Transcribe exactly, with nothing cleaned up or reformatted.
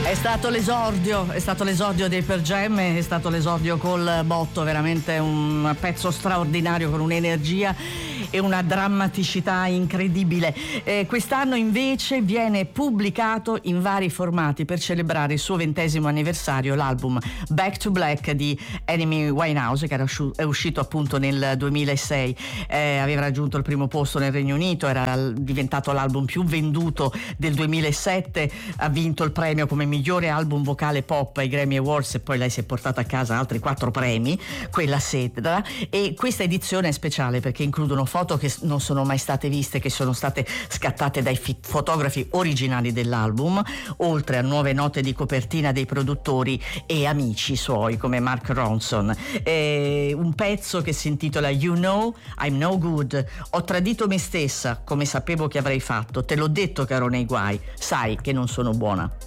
È stato l'esordio, è stato l'esordio dei Pearl Jam, è stato l'esordio col botto, veramente un pezzo straordinario con un'energia e una drammaticità incredibile. Eh, quest'anno invece viene pubblicato in vari formati per celebrare il suo ventesimo anniversario l'album Back to Black di Amy Winehouse, che era usci- è uscito appunto nel duemilasei, eh, aveva raggiunto il primo posto nel Regno Unito, era l- diventato l'album più venduto del duemilasette, ha vinto il premio come migliore album vocale pop ai Grammy Awards e poi lei si è portata a casa altri quattro premi quella sera. E questa edizione è speciale perché includono foto che non sono mai state viste, che sono state scattate dai fi- fotografi originali dell'album, oltre a nuove note di copertina dei produttori e amici suoi come Mark Ronson. Eh, un pezzo che si intitola You Know I'm No Good. Ho tradito me stessa come sapevo che avrei fatto, te l'ho detto che ero nei guai, sai che non sono buona.